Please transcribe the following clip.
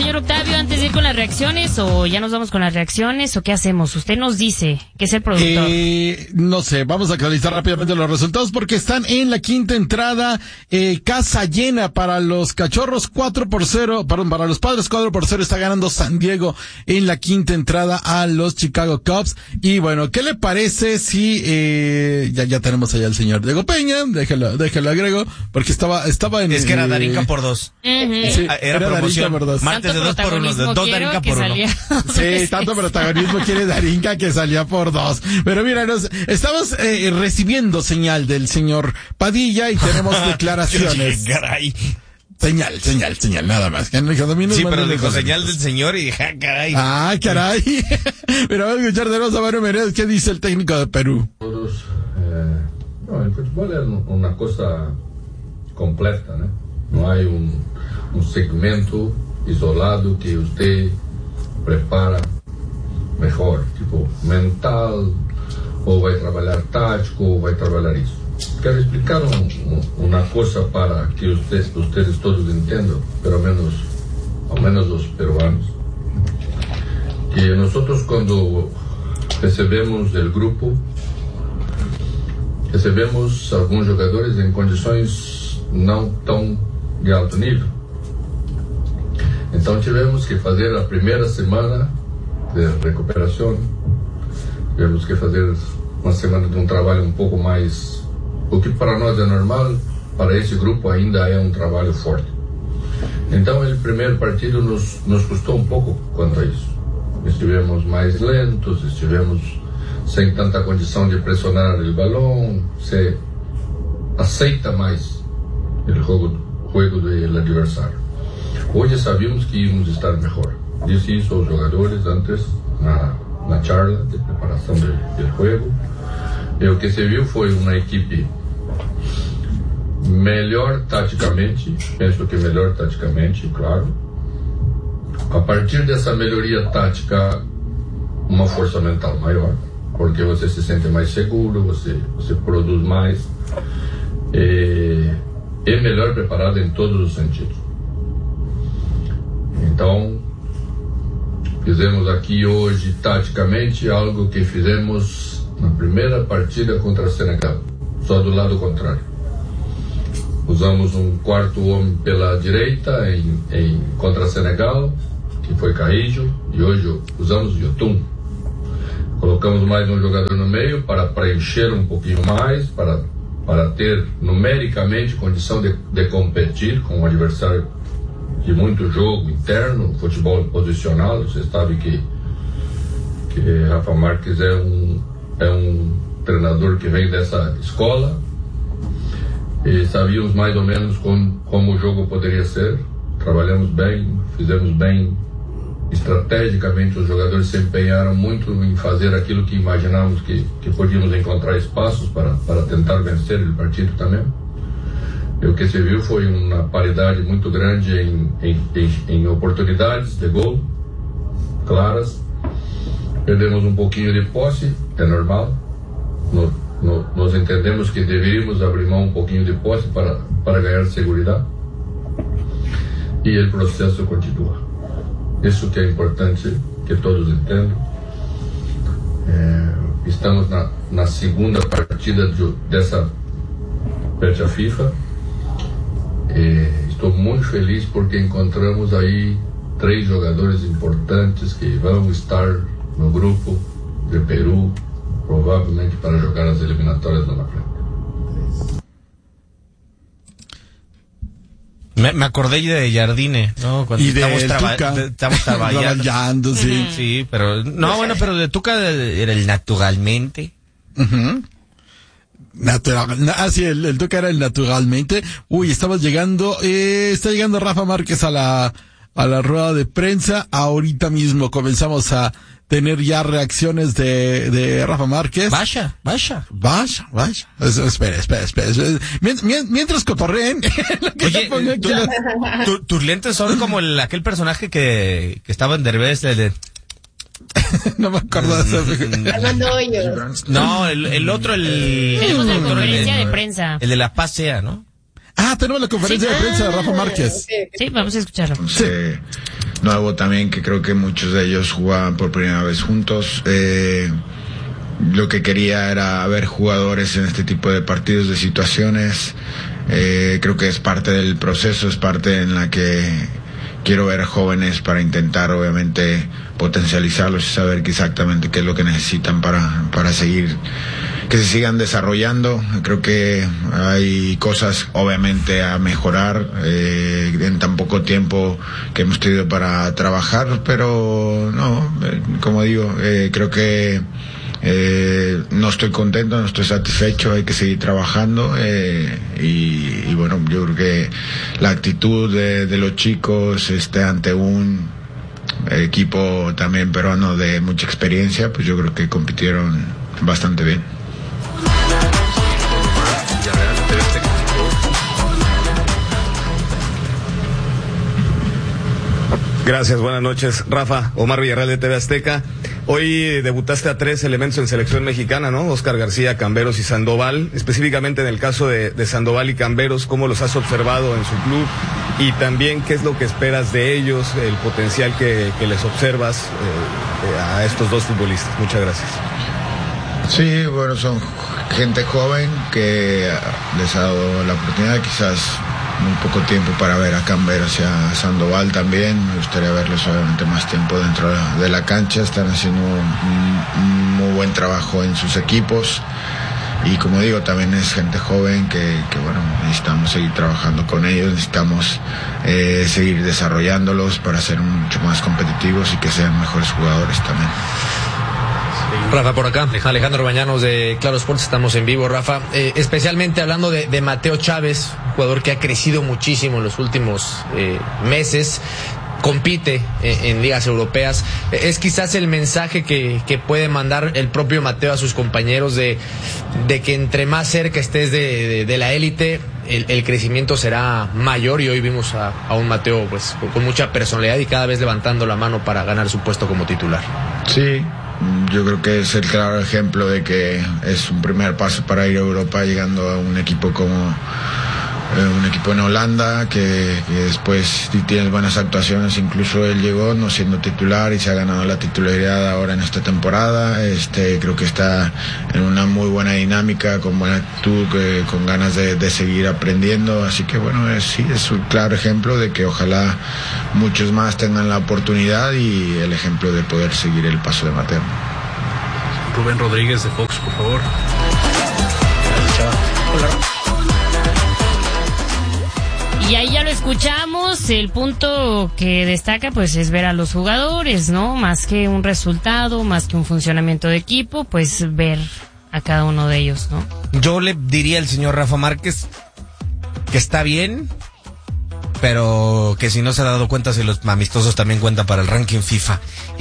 señor Octavio, antes de ir con las reacciones, o ya nos vamos con las reacciones, o qué hacemos? Usted nos dice, que es el productor. No sé, vamos a actualizar rápidamente los resultados porque están en la quinta entrada, casa llena para los Cachorros 4-0, perdón, para los Padres 4-0 está ganando San Diego en la quinta entrada a los Chicago Cubs. Y bueno, ¿qué le parece si, ya tenemos allá al señor Diego Peña, déjalo agrego, porque estaba en... Es que era Darinka por 2. Sí, era promoción. Por 2. Martes de 2 por 1, de 2 Darinka por 1. Sí, tanto protagonismo quiere Darinka que salía por 2. Pero mira, estamos recibiendo señal del señor Padilla y tenemos declaraciones. Caray. Señal, nada más. Sí, pero dijo señal del señor y dije, caray. Caray. Pero vamos a escuchar de los Mario Meredes, ¿qué dice el técnico de Perú? Todos, el fútbol es una cosa completa, ¿no? No hay un segmento isolado que usted prepara mejor, tipo mental, ou vai trabalhar tático, ou vai trabalhar isso. Quero explicar uma coisa para que ustedes todos entendam, pelo menos, ao menos os peruanos, que nós quando recebemos o grupo, recebemos alguns jogadores em condições não tão de alto nível. Então tivemos que fazer a primeira semana de recuperação, tivemos que fazer uma semana de um trabalho um pouco mais, o que para nós é normal, para esse grupo ainda é um trabalho forte. Então o primeiro partido nos custou um pouco quanto a isso. Estivemos mais lentos, estivemos sem tanta condição de pressionar o balão, se aceita mais o jogo do adversário. Hoje sabíamos que íamos estar melhor. Disse isso aos jogadores antes na charla de preparação do jogo. E o que se viu foi uma equipe melhor taticamente, penso que melhor taticamente, claro. A partir dessa melhoria tática, uma força mental maior, porque você se sente mais seguro, você produz mais e melhor preparado em todos os sentidos. Então, fizemos aqui hoje, taticamente, algo que fizemos na primeira partida contra o Senegal, só do lado contrário. Usamos um quarto homem pela direita contra o Senegal, que foi Carrijo, e hoje usamos Yotun. Colocamos mais um jogador no meio para preencher um pouquinho mais, para ter numericamente condição de competir com um adversário de muito jogo interno, futebol posicional. Você sabe que Rafa Marques é um treinador que vem dessa escola e sabíamos mais ou menos como o jogo poderia ser. Trabalhamos bem, fizemos bem estrategicamente. Os jogadores se empenharam muito em fazer aquilo que imaginávamos que podíamos encontrar espaços para tentar vencer o partido também. E o que se viu foi uma paridade muito grande em oportunidades de gol claras. Perdemos um pouquinho de posse, é normal. Nós entendemos que deveríamos abrir mão um pouquinho de posse para ganhar segurança. E o processo continua. Isso que é importante que todos entendam. Estamos na segunda partida dessa Pecha FIFA. Estou muito feliz porque encontramos aí 3 jogadores importantes que vão estar no grupo de Peru, provavelmente para jogar as eliminatórias lá na frente. Me acordé de Jardine, ¿no? Cuando estamos trabajando. Sí. Sí, pero no, bueno, pero de Tuca era el naturalmente. Uh-huh. Sí, el Tuca era el naturalmente. Uy, estamos llegando, está llegando Rafa Márquez a la rueda de prensa. Ahorita mismo comenzamos a tener ya reacciones de Rafa Márquez. Vaya. Espera. Mientras cotorreen. Oye, tus lentes son como aquel personaje que estaba en Derbez, no me acuerdo de eso. Armando Hoyos. No, el otro, Tenemos la conferencia de prensa. El de La Paz Sea, ¿no? Tenemos la conferencia de prensa de Rafa Márquez. Sí, vamos a escucharlo. Sí. nuevo también, que creo que muchos de ellos jugaban por primera vez juntos. Lo que quería era ver jugadores en este tipo de partidos, de situaciones. Creo que es parte del proceso, es parte en la que quiero ver jóvenes para intentar obviamente potencializarlos y saber exactamente qué es lo que necesitan para seguir, que se sigan desarrollando. Creo que hay cosas obviamente a mejorar en tan poco tiempo que hemos tenido para trabajar, pero no, como digo, creo que no estoy contento, no estoy satisfecho, hay que seguir trabajando y bueno, yo creo que la actitud de los chicos ante un equipo también peruano de mucha experiencia, pues yo creo que compitieron bastante bien. Gracias, buenas noches, Rafa. Omar Villarreal de TV Azteca. Hoy debutaste a 3 elementos en selección mexicana, ¿no? Oscar García, Camberos y Sandoval. Específicamente en el caso de Sandoval y Camberos, ¿cómo los has observado en su club? Y también, ¿qué es lo que esperas de ellos, el potencial que les observas a estos dos futbolistas? Muchas gracias. Sí, bueno, son gente joven que les ha dado la oportunidad, quizás muy poco tiempo para ver a Camberos y a Sandoval también. Me gustaría verlos obviamente más tiempo dentro de la cancha. Están haciendo un muy buen trabajo en sus equipos y como digo, también es gente joven que bueno, necesitamos seguir trabajando con ellos, necesitamos seguir desarrollándolos para ser mucho más competitivos y que sean mejores jugadores también. Rafa, por acá, Alejandro Bañanos de Claro Sports, estamos en vivo, Rafa. Especialmente hablando de Mateo Chávez, un jugador que ha crecido muchísimo en los últimos meses, compite en ligas europeas. Es quizás el mensaje que puede mandar el propio Mateo a sus compañeros de que entre más cerca estés de la élite, el crecimiento será mayor, y hoy vimos a un Mateo pues con mucha personalidad y cada vez levantando la mano para ganar su puesto como titular. Sí, yo creo que es el claro ejemplo de que es un primer paso para ir a Europa, llegando a un equipo como un equipo en Holanda que después tiene buenas actuaciones. Incluso él llegó no siendo titular y se ha ganado la titularidad ahora en esta temporada. Creo que está en una muy buena dinámica, con buena actitud, con ganas de seguir aprendiendo. Así que bueno, sí, es un claro ejemplo de que ojalá muchos más tengan la oportunidad y el ejemplo de poder seguir el paso de Mateo. Rubén Rodríguez de Fox, por favor. Hola. Y ahí ya lo escuchamos, el punto que destaca pues es ver a los jugadores, ¿no? Más que un resultado, más que un funcionamiento de equipo, pues ver a cada uno de ellos, ¿no? Yo le diría al señor Rafa Márquez que está bien, pero que si no se ha dado cuenta, si los amistosos también cuentan para el ranking FIFA.